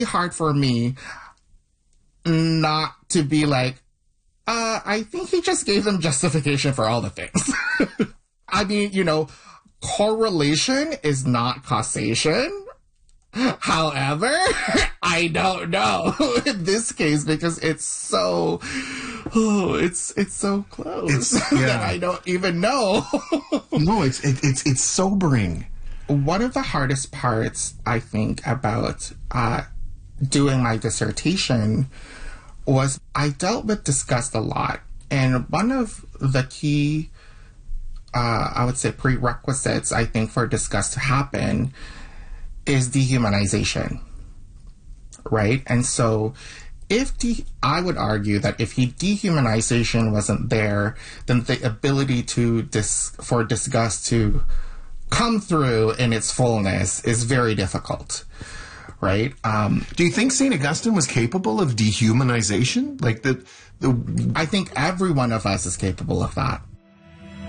hard for me not to be like, I think he just gave them justification for all the things. I mean, correlation is not causation. However, I don't know in this case because it's so, it's so close that I don't even know. No, it's sobering. One of the hardest parts, I think, about doing my dissertation was I dealt with disgust a lot. And one of the key, I would say, prerequisites, I think, for disgust to happen is dehumanization, right? And so I would argue that if dehumanization wasn't there, then the ability for disgust to come through in its fullness is very difficult, right? Do you think St. Augustine was capable of dehumanization? Like I think every one of us is capable of that.